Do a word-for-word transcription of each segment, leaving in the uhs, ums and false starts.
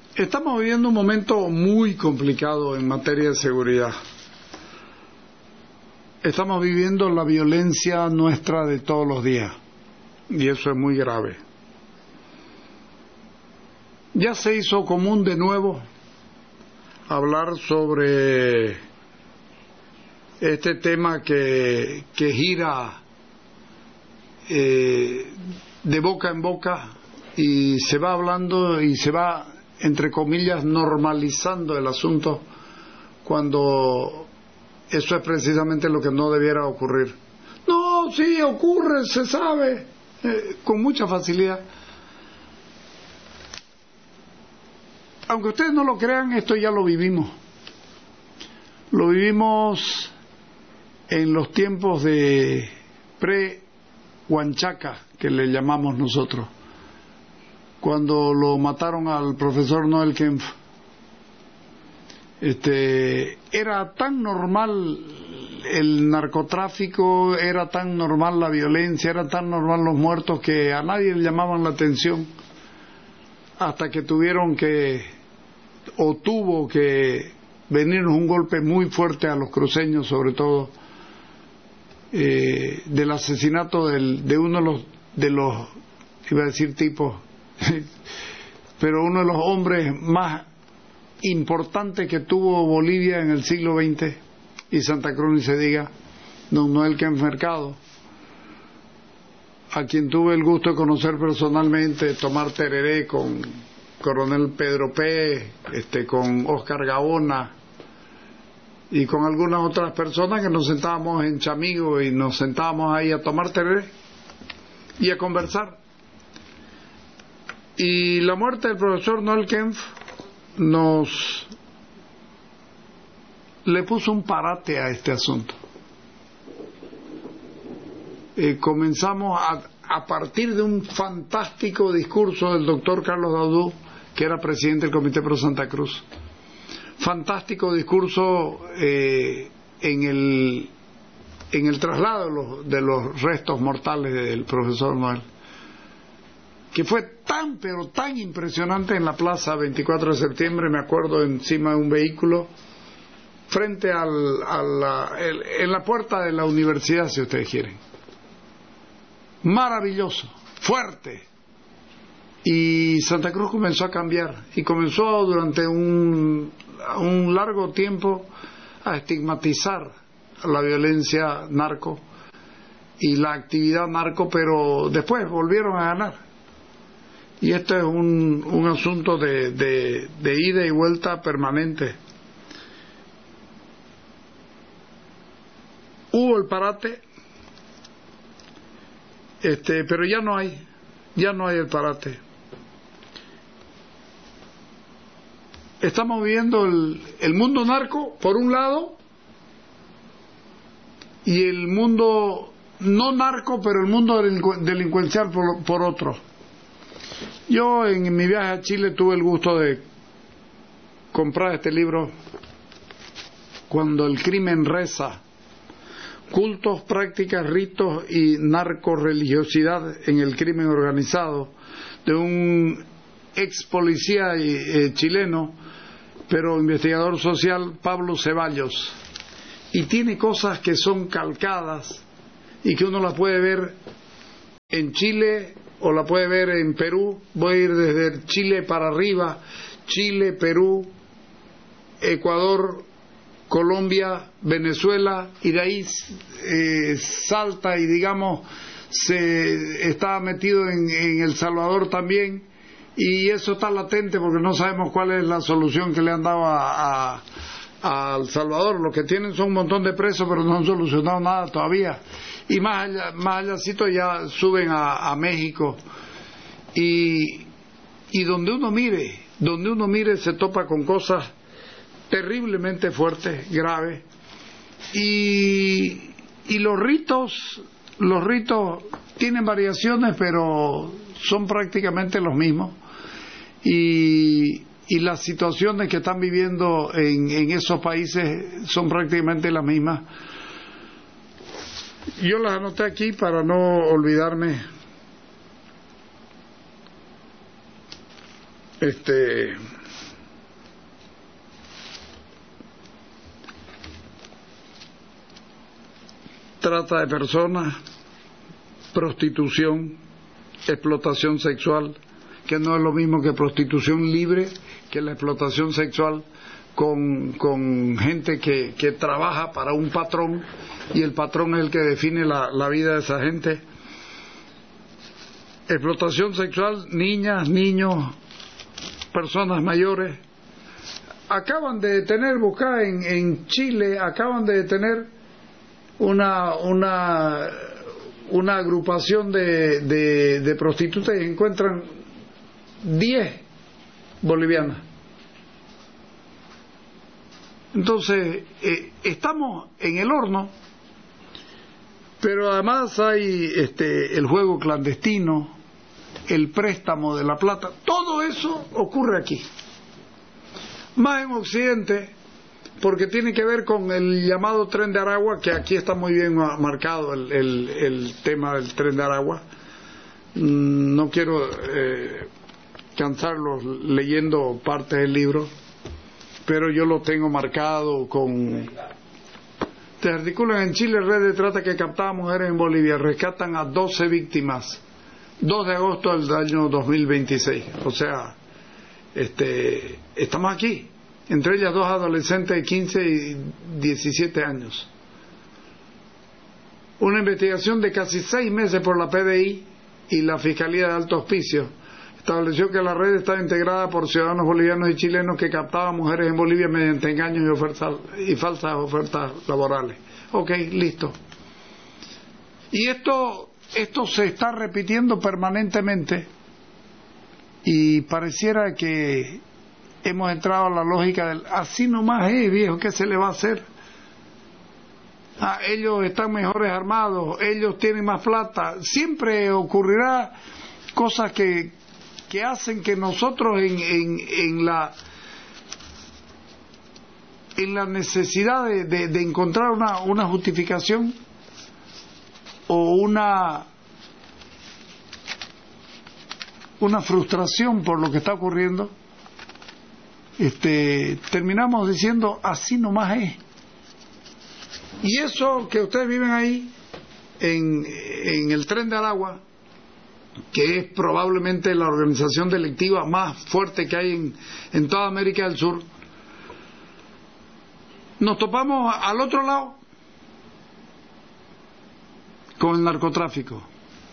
Estamos viviendo un momento muy complicado en materia de seguridad. Estamos viviendo la violencia nuestra de todos los días, y eso es muy grave. Ya se hizo común de nuevo hablar sobre este tema que, que gira eh, de boca en boca, y se va hablando y se va, entre comillas, normalizando el asunto, cuando eso es precisamente lo que no debiera ocurrir. No, sí, ocurre, se sabe, eh, con mucha facilidad. Aunque ustedes no lo crean, esto ya lo vivimos. Lo vivimos en los tiempos de pre-Huanchaca, que le llamamos nosotros, cuando lo mataron al profesor Noel Kempf. Este, era tan normal el narcotráfico, era tan normal la violencia, era tan normal los muertos, que a nadie le llamaban la atención, hasta que tuvieron que, o tuvo que venirnos un golpe muy fuerte a los cruceños, sobre todo eh, del asesinato del, de uno de los, de los, iba a decir tipos, pero uno de los hombres más importantes que tuvo Bolivia en el siglo veinte, y Santa Cruz ni se diga, don Noel Kempf Mercado, a quien tuve el gusto de conocer personalmente, tomar tereré con Coronel Pedro P., este, con Oscar Gaona y con algunas otras personas, que nos sentábamos en Chamigo y nos sentábamos ahí a tomar tereré y a conversar. Y la muerte del profesor Noel Kempf nos le puso un parate a este asunto. Eh, comenzamos a, a partir de un fantástico discurso del doctor Carlos Daudú, que era presidente del Comité Pro Santa Cruz. Fantástico discurso eh, en el en el traslado de los, de los restos mortales del profesor Noel, que fue tan pero tan impresionante en la plaza veinticuatro de septiembre, me acuerdo, encima de un vehículo, frente al, a la, el, en la puerta de la universidad, si ustedes quieren. Maravilloso, fuerte. Y Santa Cruz comenzó a cambiar, y comenzó durante un, un largo tiempo a estigmatizar la violencia narco y la actividad narco, pero después volvieron a ganar. Y esto es un, un asunto de, de, de ida y vuelta permanente. Hubo el parate, este, pero ya no hay, ya no hay el parate. Estamos viviendo el, el mundo narco por un lado, y el mundo no narco, pero el mundo delincuencial por, por otro. Yo en mi viaje a Chile tuve el gusto de comprar este libro, Cuando el crimen reza: cultos, prácticas, ritos y narcorreligiosidad en el crimen organizado, de un ex policía eh, chileno, pero investigador social, Pablo Ceballos. Y tiene cosas que son calcadas y que uno las puede ver en Chile o la puede ver en Perú. Voy a ir desde Chile para arriba: Chile, Perú, Ecuador, Colombia, Venezuela, y de ahí eh, salta y, digamos, se está metido en, en El Salvador también, y eso está latente porque no sabemos cuál es la solución que le han dado a, a, a El Salvador. Lo que tienen son un montón de presos, pero no han solucionado nada todavía. Y más allá, más allácito ya suben a, a México, y, y donde uno mire, donde uno mire se topa con cosas terriblemente fuertes, graves, y, y los ritos, los ritos tienen variaciones, pero son prácticamente los mismos, y, y las situaciones que están viviendo en, en esos países son prácticamente las mismas. Yo las anoté aquí para no olvidarme. este trata de personas, prostitución, explotación sexual, que no es lo mismo que prostitución libre, que la explotación sexual con, con gente que, que trabaja para un patrón, y el patrón es el que define la, la vida de esa gente. Explotación sexual, niñas, niños, personas mayores. Acaban de detener, buscar en, en Chile, acaban de detener una una una agrupación de, de, de prostitutas y encuentran diez bolivianas. Entonces, eh, estamos en el horno, pero además hay este el juego clandestino, el préstamo de la plata, todo eso ocurre aquí. Más en Occidente, porque tiene que ver con el llamado Tren de Aragua, que aquí está muy bien marcado el, el, el tema del Tren de Aragua. No quiero eh, cansarlos leyendo parte del libro, pero yo lo tengo marcado con... Se articulan en Chile red de trata que captaba mujeres en Bolivia, rescatan a doce víctimas, dos de agosto del año dos mil veintiséis. O sea, este, estamos aquí. Entre ellas dos adolescentes de quince y diecisiete años. Una investigación de casi seis meses por la P D I y la Fiscalía de Alto Hospicio estableció que la red estaba integrada por ciudadanos bolivianos y chilenos que captaban mujeres en Bolivia mediante engaños y, ofertas, y falsas ofertas laborales. Ok, listo. Y esto, esto se está repitiendo permanentemente y pareciera que hemos entrado a la lógica del así nomás es, viejo, ¿qué se le va a hacer? Ah, ellos están mejores armados, ellos tienen más plata. Siempre ocurrirá cosas que, que hacen que nosotros en, en, en la en la necesidad de, de, de encontrar una, una justificación o una una frustración por lo que está ocurriendo, Este, terminamos diciendo así nomás es. Y eso que ustedes viven ahí en, en el Tren de Aragua, que es probablemente la organización delictiva más fuerte que hay en, en toda América del Sur, nos topamos al otro lado con el narcotráfico.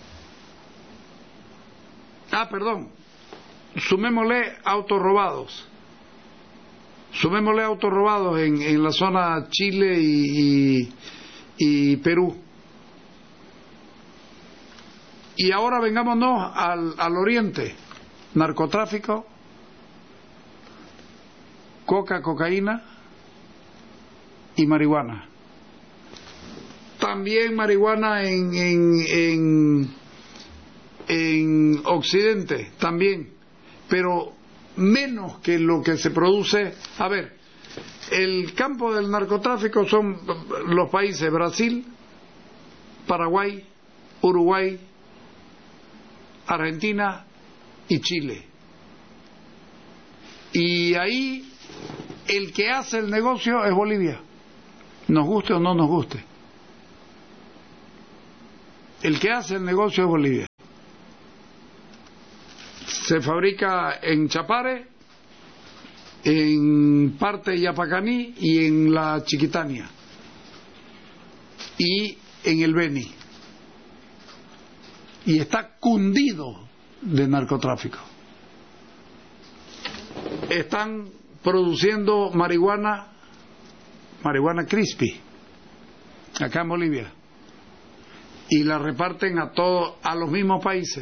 Ah, perdón, sumémosle autos robados. Sumémosle autos robados en, en la zona Chile y, y, y Perú. Y ahora vengámonos al, al oriente. Narcotráfico, coca, cocaína y marihuana. También marihuana en, en, en, en Occidente, también. Pero menos que lo que se produce. A ver, el campo del narcotráfico son los países Brasil, Paraguay, Uruguay, Argentina y Chile. Y ahí el que hace el negocio es Bolivia, nos guste o no nos guste. El que hace el negocio es Bolivia. Se fabrica en Chapare, en parte de Yapacaní y en la Chiquitania y en el Beni, y está cundido de narcotráfico. Están produciendo marihuana, marihuana crispy acá en Bolivia, y la reparten a todos, a los mismos países.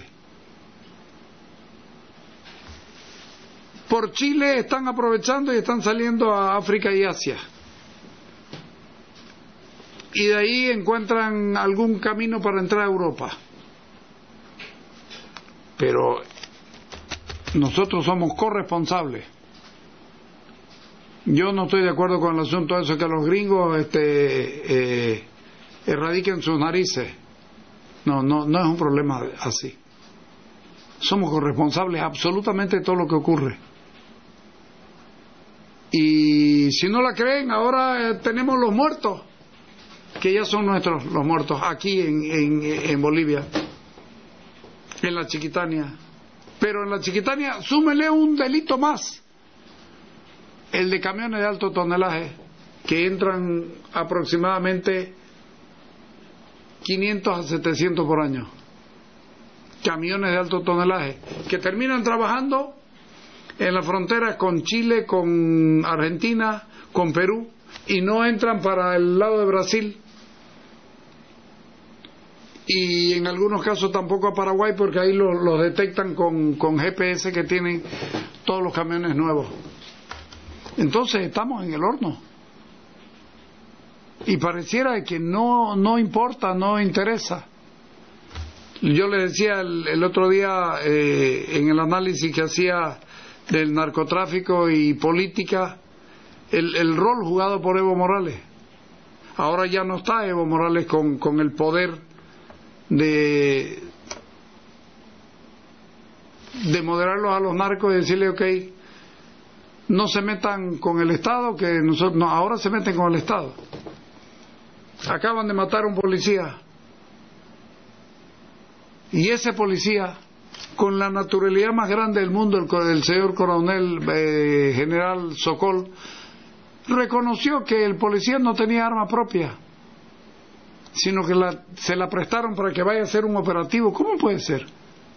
Por Chile están aprovechando y están saliendo a África y Asia. Y de ahí encuentran algún camino para entrar a Europa. Pero nosotros somos corresponsables. Yo no estoy de acuerdo con el asunto de eso, que los gringos este, eh, erradiquen sus narices. No, no, no es un problema así. somos corresponsables absolutamente de todo lo que ocurre. Y si no la creen, ahora eh, tenemos los muertos, que ya son nuestros, los muertos, aquí en, en, en Bolivia, en la Chiquitania. Pero en la Chiquitania, súmele un delito más, el de camiones de alto tonelaje, que entran aproximadamente quinientos a setecientos por año. Camiones de alto tonelaje, que terminan trabajando en la frontera con Chile, con Argentina, con Perú, y no entran para el lado de Brasil, y en algunos casos tampoco a Paraguay, porque ahí los lo detectan con, con G P S que tienen todos los camiones nuevos. Entonces estamos en el horno, y pareciera que no, no importa, no interesa. Yo le decía el, el otro día eh, en el análisis que hacía del narcotráfico y política, el, el rol jugado por Evo Morales. Ahora ya no está Evo Morales con, con el poder de de moderarlos a los narcos y decirle, ok, no se metan con el Estado, que nosotros no, ahora se meten con el Estado. Acaban de matar a un policía, y ese policía, con la naturalidad más grande del mundo, el, el señor coronel eh, general Sokol, reconoció que el policía no tenía arma propia, sino que la, se la prestaron para que vaya a hacer un operativo. ¿Cómo puede ser?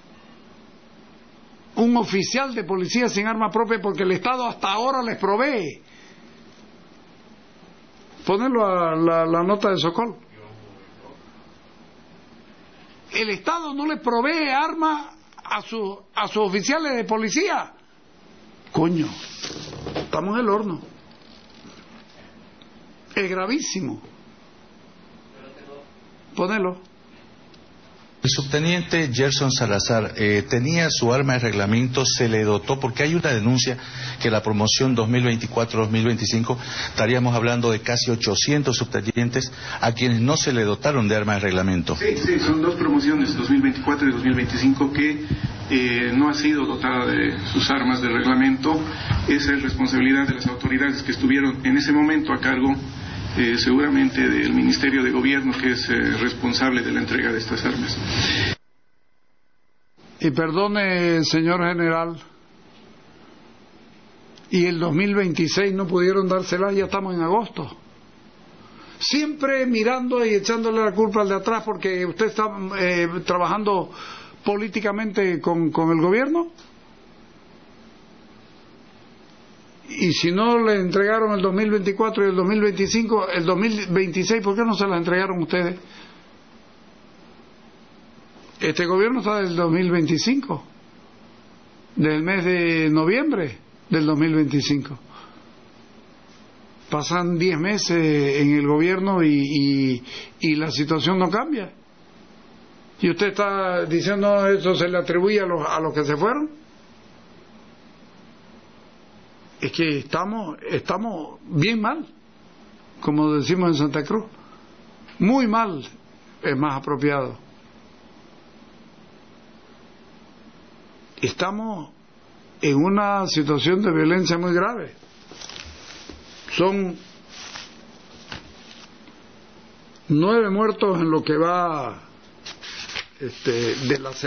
Un oficial de policía sin arma propia, porque el Estado hasta ahora les provee. Ponerlo a la, la nota de Sokol. El Estado no les provee armas a, su, a sus oficiales de policía. Coño, estamos en el horno. Es gravísimo. Ponelo. El subteniente Gerson Salazar eh, tenía su arma de reglamento, se le dotó, porque hay una denuncia que la promoción dos mil veinticuatro dos mil veinticinco estaríamos hablando de casi ochocientos subtenientes a quienes no se le dotaron de arma de reglamento. Sí, sí, son dos promociones, dos mil veinticuatro y dos mil veinticinco, que eh, no ha sido dotada de sus armas de reglamento. Esa es responsabilidad de las autoridades que estuvieron en ese momento a cargo, Eh, seguramente del Ministerio de Gobierno, que es eh, responsable de la entrega de estas armas. Y perdone, señor general, y el dos mil veintiséis no pudieron dárselas, ya estamos en agosto. Siempre mirando y echándole la culpa al de atrás porque usted está eh, trabajando políticamente con, con el gobierno. Y si no le entregaron el dos mil veinticuatro y el dos mil veinticinco, el dos mil veintiséis, ¿por qué no se la entregaron ustedes? Este gobierno está del dos mil veinticinco, del mes de noviembre del dos mil veinticinco. Pasan diez meses en el gobierno y, y, y la situación no cambia. Y usted está diciendo eso se le atribuye a los, a los que se fueron. Es que estamos, estamos bien mal, como decimos en Santa Cruz. Muy mal es más apropiado. Estamos en una situación de violencia muy grave. Son nueve muertos en lo que va este, de la